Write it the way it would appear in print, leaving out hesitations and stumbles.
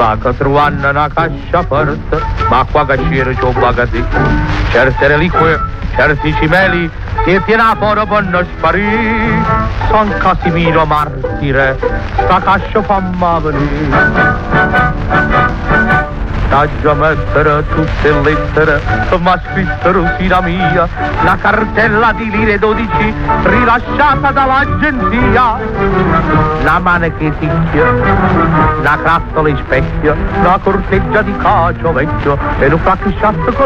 vacca trovando una cascia aperta, ma qua che c'era c'è un magazzino. Certe reliquie, certi cimeli, che tiene fuori per non sparire. San Casimiro martire, sta cascia famma venire. Già mettere tutte le lettere che m'ha scritto Rosina mia, la cartella di lire 12 rilasciata dall'agenzia, la mano che ticchia, la crazzola in specchio, la corteggia di cacio vecchio e un fracchesciato con